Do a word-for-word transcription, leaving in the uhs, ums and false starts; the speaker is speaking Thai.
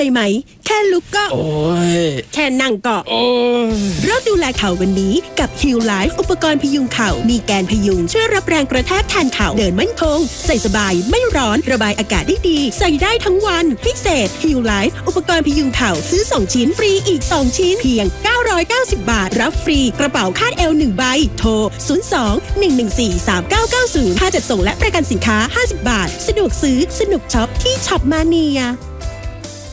อยไหมแค่ลุกก็โอ้ยแค่นั่งก็โอ้ยเริ่มดูแลเข่าวันนี้กับ Heal Life อุปกรณ์พยุงเข่ามีแกนพยุงช่วยรับแรงกระแทกแทนเข่าเดินมั่นคงใส่สบายไม่ร้อนระบายอากาศได้ดีใส่ได้ทั้งวันพิเศษ Heal Life อุปกรณ์พยุงเข่าซื้อสองชิ้นฟรีอีกสองชิ้นเพียงเก้าร้อยเก้าสิบบาทรับฟรีกระเป๋าคาดเอวหนึ่งใบโทรศูนย์ สอง หนึ่ง หนึ่ง สี่ สาม เก้า เก้า ศูนย์ค่าจัดส่งและประกันสินค้าห้าสิบบาทสะดวกซื้อสนุกช็อปที่ช็อปมาเนีย